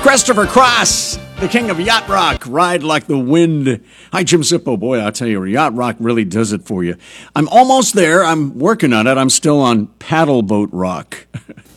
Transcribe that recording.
Christopher Cross, the king of yacht rock, ride like the wind. Hi, Jim Zippo. Boy, I'll tell you, yacht rock really does it for you. I'm almost there. I'm working on it. I'm still on paddle boat rock.